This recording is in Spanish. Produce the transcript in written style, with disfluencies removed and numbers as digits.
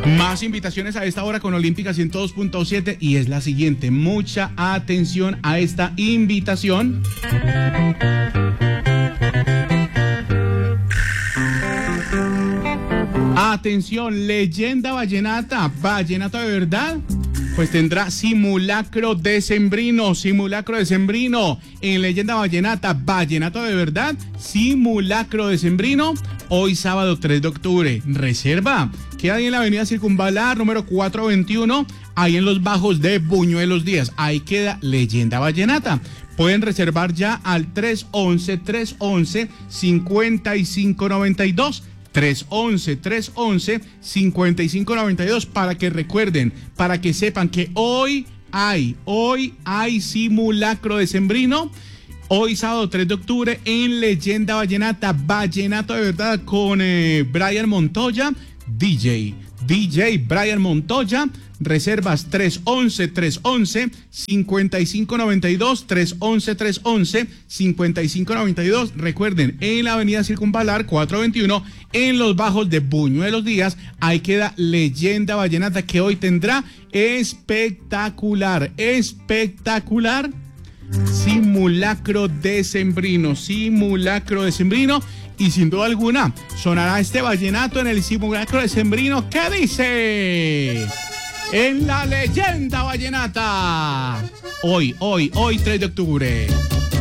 Más invitaciones a esta hora con Olímpica 102.7 y es la siguiente. Mucha atención a esta invitación. Atención, leyenda vallenata, vallenato de verdad. Pues tendrá simulacro decembrino en Leyenda Vallenata, vallenato de verdad, simulacro decembrino, hoy sábado 3 de octubre. Reserva, queda ahí en la avenida Circunvalar, número 421, ahí en los bajos de Buñuelos Díaz, ahí queda Leyenda Vallenata. Pueden reservar ya al 311-5592. 311-5592 para que recuerden, para que sepan que hoy hay simulacro decembrino, hoy sábado 3 de octubre en Leyenda Vallenata, vallenato de verdad con Brian Montoya, DJ Brian Montoya. Reservas 311-5592, 311-5592. Recuerden, en la avenida Circunvalar 421, en los bajos de Buñuelos Díaz, ahí queda Leyenda Vallenata, que hoy tendrá espectacular simulacro decembrino. Y sin duda alguna, sonará este vallenato en el simulacro decembrino. ¿Qué dice? En la Leyenda Vallenata. Hoy, 3 de octubre.